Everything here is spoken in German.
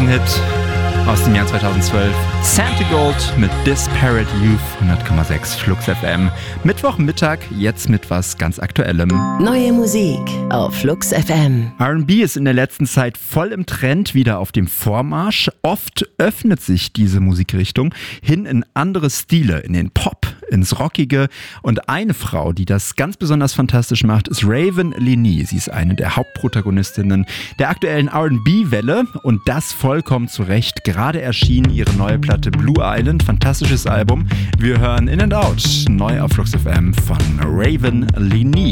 Riesenhit aus dem Jahr 2012. Santi Gold mit Disparate Youth, 100,6 Flux FM. Mittwochmittag, jetzt mit was ganz Aktuellem. Neue Musik auf Flux FM. R&B ist in der letzten Zeit voll im Trend, wieder auf dem Vormarsch. Oft öffnet sich diese Musikrichtung hin in andere Stile, in den Pop, ins Rockige. Und eine Frau, die das ganz besonders fantastisch macht, ist Raven Leigh. Sie ist eine der Hauptprotagonistinnen der aktuellen R&B-Welle und das vollkommen zu Recht. Gerade erschien ihre neue Platte Blue Island, fantastisches Album. Wir hören In and Out, neu auf Flux FM von Raven Leigh.